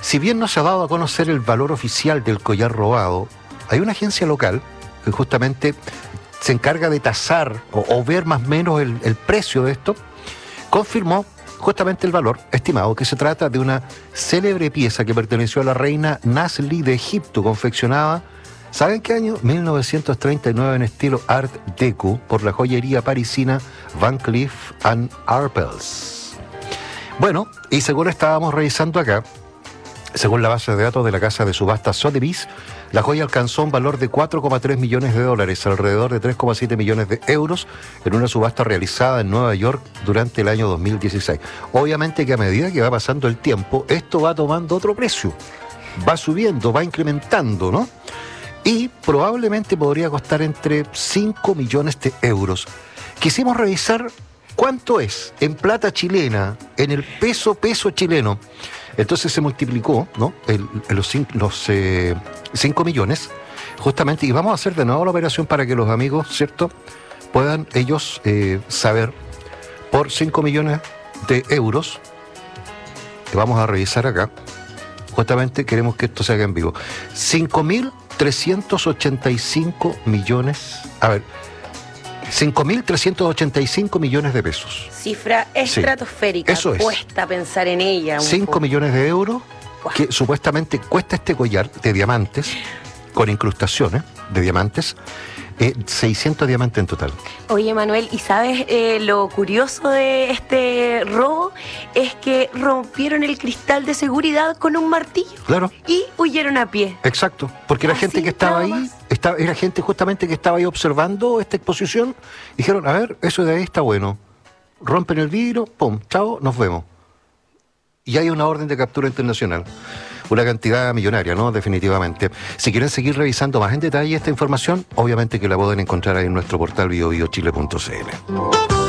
Si bien no se ha dado a conocer el valor oficial del collar robado, hay una agencia local que justamente se encarga de tasar o ver más o menos el precio de esto, confirmó justamente el valor estimado, que se trata de una célebre pieza que perteneció a la reina Nasli de Egipto, confeccionada, ¿saben qué año? 1939, en estilo Art Deco, por la joyería parisina Van Cleef & Arpels. Bueno, y según estábamos revisando acá, según la base de datos de la casa de subasta Sotheby's, la joya alcanzó un valor de 4,3 millones de dólares, alrededor de 3,7 millones de euros, en una subasta realizada en Nueva York durante el año 2016. Obviamente que a medida que va pasando el tiempo, esto va tomando otro precio, va subiendo, va incrementando, ¿no? Y probablemente podría costar entre 5 millones de euros. Quisimos revisar cuánto es en plata chilena, en el peso chileno. Entonces se multiplicó, ¿no? Los 5 millones, justamente, y vamos a hacer de nuevo la operación para que los amigos, ¿cierto?, puedan ellos saber, por 5 millones de euros, que vamos a revisar acá, justamente queremos que esto se haga en vivo, 5.385 millones, a ver, 5.385 millones de pesos. Cifra estratosférica, eso es. Cuesta pensar en ella. 5 millones de euros que supuestamente cuesta este collar de diamantes, con incrustaciones de diamantes, 600 diamantes en total. Oye, Manuel, ¿y sabes lo curioso de este robo? Es que rompieron el cristal de seguridad con un martillo. Claro. Y huyeron a pie. Exacto, porque la gente que estaba ahí, era gente justamente que estaba ahí observando esta exposición, dijeron, a ver, eso de ahí está bueno. Rompen el vidrio, pum, chao, nos vemos. Y hay una orden de captura internacional. Una cantidad millonaria, ¿no? Definitivamente. Si quieren seguir revisando más en detalle esta información, obviamente que la pueden encontrar ahí en nuestro portal biobiochile.cl.